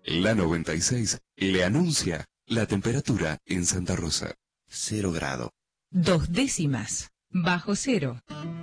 La 96 le anuncia la temperatura en Santa Rosa. 0 grado. 2 décimas bajo cero.